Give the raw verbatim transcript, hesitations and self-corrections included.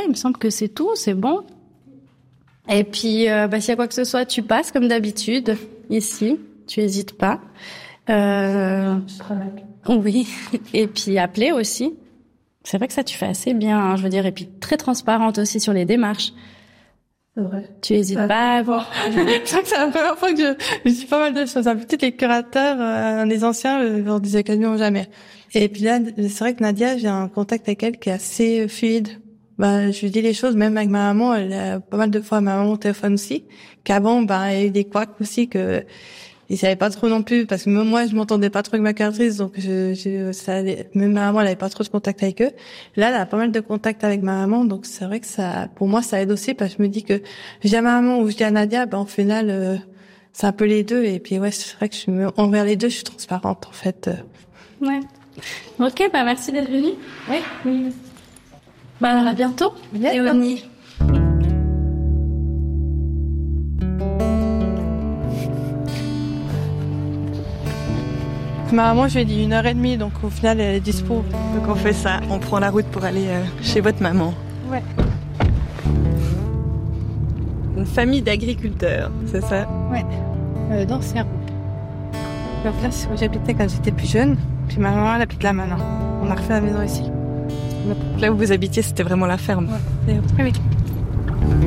il me semble que c'est tout, c'est bon. Et puis, euh, bah, s'il y a quoi que ce soit, tu passes comme d'habitude, ici, tu hésites pas. Euh, oui. Et puis, appeler aussi. C'est vrai que ça, tu fais assez bien, hein, je veux dire. Et puis, très transparente aussi sur les démarches. C'est vrai. Tu hésites ça, pas à voir. Je crois que c'est la première fois que je, je dis pas mal de choses. Peut-être les curateurs, euh, les anciens, euh, leur disaient quasiment jamais. Et puis là, c'est vrai que Nadia, j'ai un contact avec elle qui est assez fluide. Bah, je lui dis les choses, même avec ma maman, elle a pas mal de fois ma maman au téléphone aussi, qu'avant, bah, il y a eu des couacs aussi que, ils savaient pas trop non plus, parce que même moi, je m'entendais pas trop avec ma curatrice, donc je, je, ça allait, même ma maman, elle avait pas trop de contact avec eux. Là, elle a pas mal de contact avec ma maman, donc c'est vrai que ça, pour moi, ça aide aussi, parce que je me dis que je dis à ma maman ou je dis à Nadia, bah, en final, euh, c'est un peu les deux, et puis ouais, c'est vrai que je me, envers les deux, je suis transparente, en fait. Ouais. Ok, bah, merci d'être venue. Oui. Oui. Bah, à bientôt. Léonie. Ma maman, je lui ai dit une heure et demie, donc au final, elle est dispo. Donc on fait ça, on prend la route pour aller euh, chez votre maman. Ouais. Une famille d'agriculteurs, c'est ça? Ouais. Euh, dans Serre. Donc là, c'est où j'habitais quand j'étais plus jeune. Puis ma maman, elle habite là maintenant. On a refait la maison ici. Là où vous habitiez, c'était vraiment la ferme. Ouais. Très vite.